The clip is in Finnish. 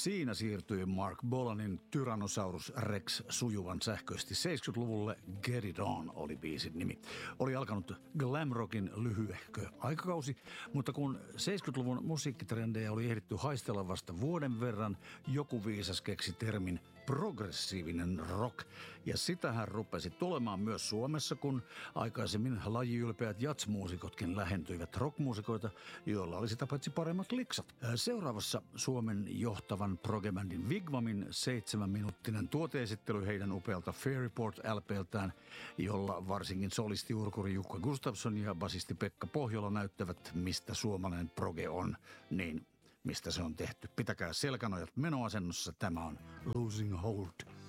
Siinä siirtyi Mark Bolanin Tyrannosaurus Rex sujuvan sähköisesti 70-luvulle. Get It On oli biisin nimi. Oli alkanut glam rockin lyhyehkö aikakausi, mutta kun 70-luvun musiikkitrendejä oli ehditty haistella vasta vuoden verran, joku viisas keksi termin progressiivinen rock. Ja sitähän rupesi tulemaan myös Suomessa, kun aikaisemmin lajiylpeät jatsmuusikotkin lähentyivät rockmuusikoita, joilla oli sitä paitsi paremmat liksat. Seuraavassa Suomen johtavan progebändin Wigwamin 7-minuuttinen tuoteesittely heidän upealta Fairport-LPltään, jolla varsinkin solistiurkuri Jukka Gustafsson ja basisti Pekka Pohjola näyttävät, mistä suomalainen proge on, niin mistä se on tehty. Pitäkää selkänojat menoasennossa. Tämä on Losing Hold.